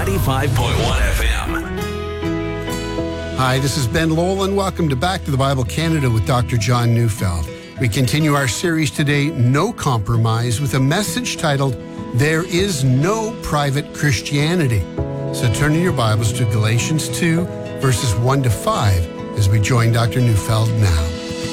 95.1 FM. Hi, this is Ben Lowell, and welcome to Back to the Bible Canada with Dr. John Neufeld. We continue our series today, No Compromise, with a message titled, There is No Private Christianity. So turn in your Bibles to Galatians 2, verses 1 to 5, as we join Dr. Neufeld now.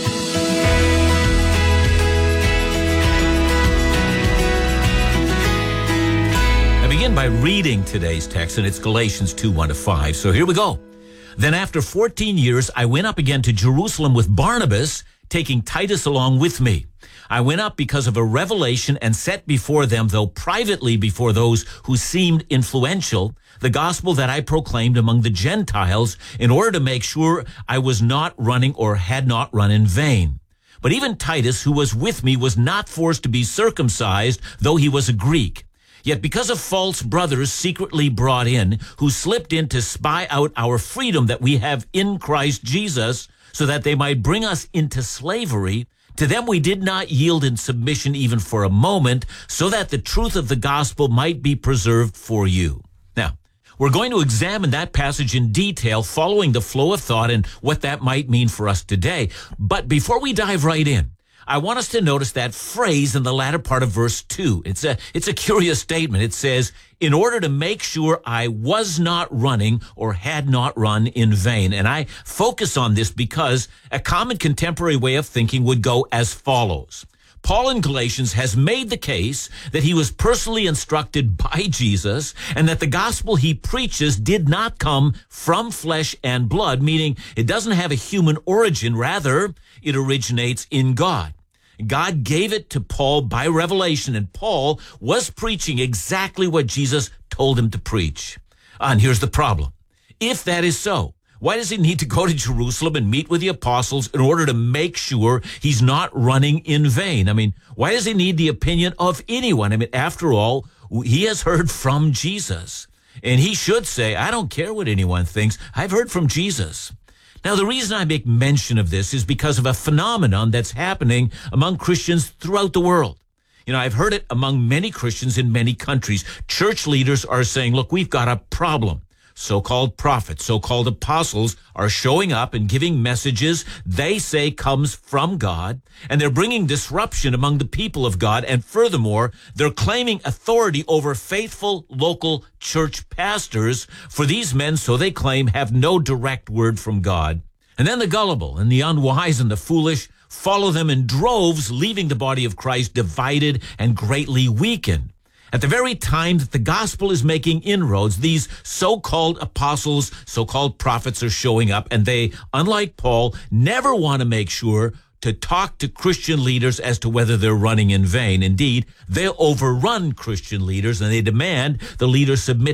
I begin by reading today's text, and it's Galatians 2, 1 to 5. So here we go. Then after 14 years, I went up again to Jerusalem with Barnabas, taking Titus along with me. I went up because of a revelation and set before them, though privately before those who seemed influential, the gospel that I proclaimed among the Gentiles in order to make sure I was not running or had not run in vain. But even Titus, who was with me, was not forced to be circumcised, though he was a Greek. Yet because of false brothers secretly brought in, who slipped in to spy out our freedom that we have in Christ Jesus, so that they might bring us into slavery, to them we did not yield in submission even for a moment, so that the truth of the gospel might be preserved for you. Now, we're going to examine that passage in detail, following the flow of thought and what that might mean for us today. But before we dive right in, I want us to notice that phrase in the latter part of verse 2. It's a curious statement. It says, in order to make sure I was not running or had not run in vain. And I focus on this because a common contemporary way of thinking would go as follows. Paul in Galatians has made the case that he was personally instructed by Jesus and that the gospel he preaches did not come from flesh and blood, meaning it doesn't have a human origin. Rather, it originates in God. God gave it to Paul by revelation, and Paul was preaching exactly what Jesus told him to preach. And here's the problem. If that is so, why does he need to go to Jerusalem and meet with the apostles in order to make sure he's not running in vain? I mean, why does he need the opinion of anyone? I mean, after all, he has heard from Jesus. And he should say, I don't care what anyone thinks. I've heard from Jesus. Now, the reason I make mention of this is because of a phenomenon that's happening among Christians throughout the world. You know, I've heard it among many Christians in many countries. Church leaders are saying, look, we've got a problem. So-called prophets, so-called apostles are showing up and giving messages they say comes from God, and they're bringing disruption among the people of God, and furthermore, they're claiming authority over faithful local church pastors, for these men, so they claim, have no direct word from God. And then the gullible and the unwise and the foolish follow them in droves, leaving the body of Christ divided and greatly weakened. At the very time that the gospel is making inroads, these so-called apostles, so-called prophets are showing up, and they, unlike Paul, never want to make sure to talk to Christian leaders as to whether they're running in vain. Indeed, they overrun Christian leaders, and they demand the leaders submit